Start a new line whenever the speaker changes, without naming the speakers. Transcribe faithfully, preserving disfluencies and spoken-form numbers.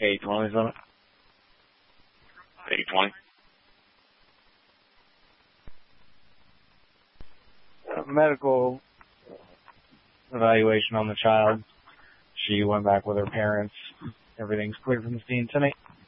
eight twenty something.
eight twenty.
Medical evaluation on the child. She went back with her parents. Everything's clear from the scene tonight.